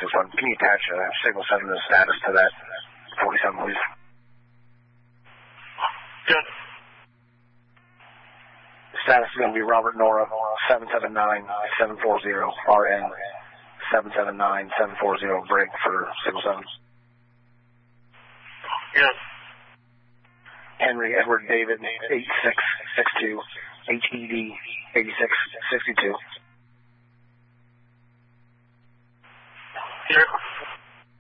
661. Can you attach signal 7 the status to that 47, please? Good. The status is going to be Robert Nora 779-740 RN 779-740 break for signal 7. Yes. Henry Edward David 8662 HED 8662. Here.